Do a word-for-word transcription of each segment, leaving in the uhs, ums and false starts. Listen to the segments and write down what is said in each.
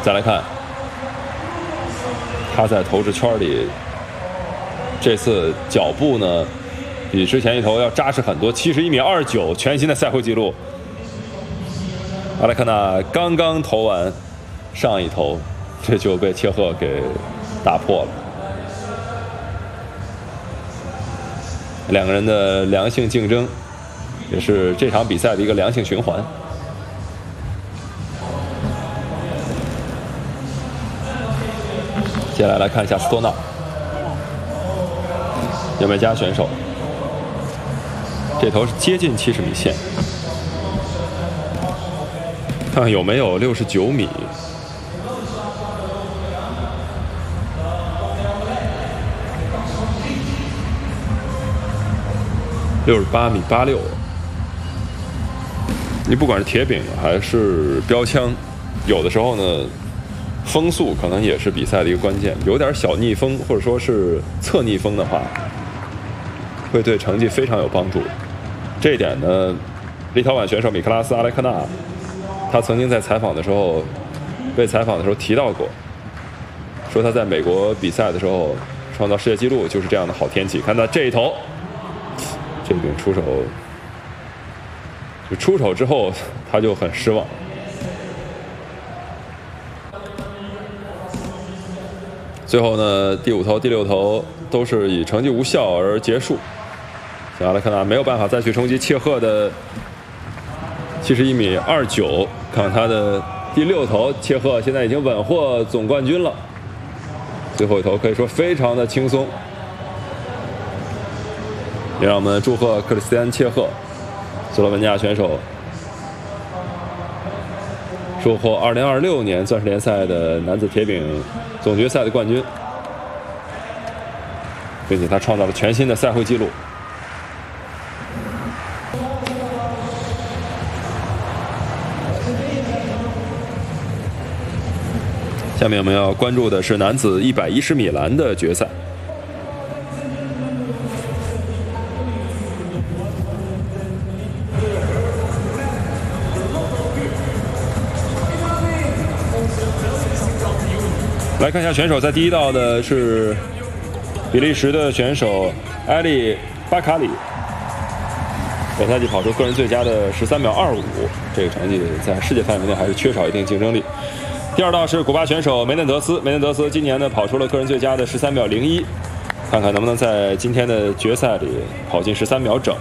再来看，他在投掷圈里，这次脚步呢，比之前一投要扎实很多，七十一米二九，全新的赛会纪录。阿莱康纳刚刚投完上一投，这就被切赫给打破了。两个人的良性竞争，也是这场比赛的一个良性循环。接下来来看一下斯托纳，牙买加选手，这头是接近七十米线，看看有没有六十九米。六十八米八六，你不管是铁饼还是标枪，有的时候呢，风速可能也是比赛的一个关键。有点小逆风或者说是侧逆风的话，会对成绩非常有帮助。这一点呢，立陶宛选手米克拉斯·阿莱克纳，他曾经在采访的时候，被采访的时候提到过，说他在美国比赛的时候创造世界纪录就是这样的好天气。看他这一头。这饼出手，就出手之后他就很失望。最后呢，第五投、第六投都是以成绩无效而结束。像阿莱克纳没有办法再去冲击切赫的七十一米二九，看看他的第六投，切赫现在已经稳获总冠军了。最后一投可以说非常的轻松。也让我们祝贺克里斯蒂安·切赫，斯洛文尼亚选手，收获二零二六年钻石联赛的男子铁饼总决赛的冠军，并且他创造了全新的赛会纪录。下面我们要关注的是男子一百一十米栏的决赛。来看一下选手，在第一道的是比利时的选手埃利·巴卡里，本赛季跑出个人最佳的十三秒二五，这个成绩在世界范围内还是缺少一定竞争力。第二道是古巴选手梅嫩德斯，梅嫩德斯今年呢跑出了个人最佳的十三秒零一，看看能不能在今天的决赛里跑进十三秒整。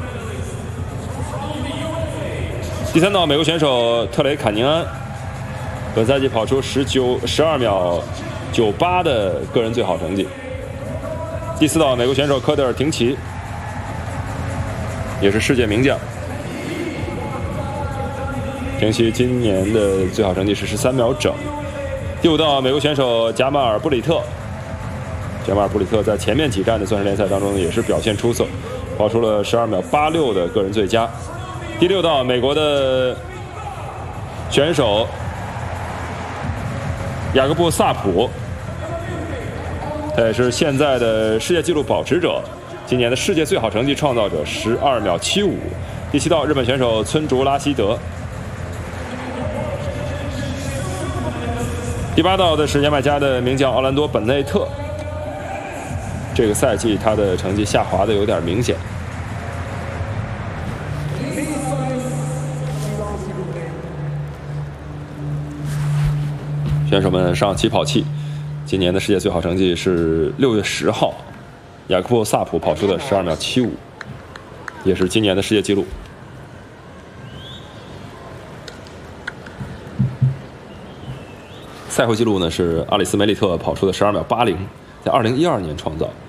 第三道美国选手特雷坎宁安，本赛季跑出十九十二秒九八的个人最好成绩。第四道美国选手科德尔廷奇，也是世界名将。廷奇今年的最好成绩是十三秒整。第五道美国选手贾马尔布里特，贾马尔布里特在前面几站的钻石联赛当中也是表现出色，跑出了十二秒八六的个人最佳。第六道美国的选手雅各布·萨普，他也是现在的世界纪录保持者，今年的世界最好成绩创造者十二秒七五。第七道日本选手村竹拉希德。第八道的是牙买加的名将奥兰多·本内特，这个赛季他的成绩下滑的有点明显。选手们上起跑器，今年的世界最好成绩是六月十号，雅克布·萨普跑出的十二秒七五，也是今年的世界纪录。赛会纪录呢是阿里斯梅利特跑出的十二秒八零，在二零一二年创造。